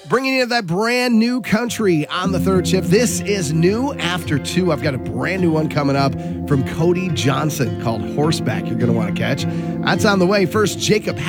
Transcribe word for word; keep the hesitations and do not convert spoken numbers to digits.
Bringing you that brand new country on the third shift. This is new after two. I've got a brand new one coming up from Cody Johnson called Horseback you're going to want to catch. That's on the way. First, Jacob